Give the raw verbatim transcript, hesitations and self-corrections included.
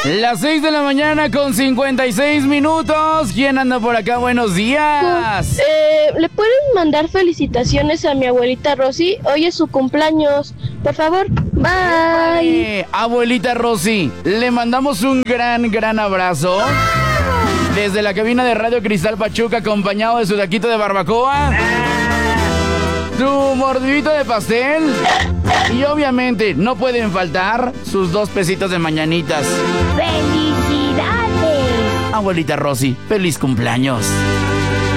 Las seis de la mañana con cincuenta y seis minutos. ¿Quién anda por acá? Buenos días. Eh, ¿Le pueden mandar felicitaciones a mi abuelita Rosy? Hoy es su cumpleaños. Por favor, bye. Eh, abuelita Rosy, le mandamos un gran, gran abrazo. Desde la cabina de Radio Cristal Pachuca, acompañado de su taquito de barbacoa, su mordidito de pastel y obviamente no pueden faltar sus dos pesitos de mañanitas. ¡Felicidades! Abuelita Rosy, feliz cumpleaños.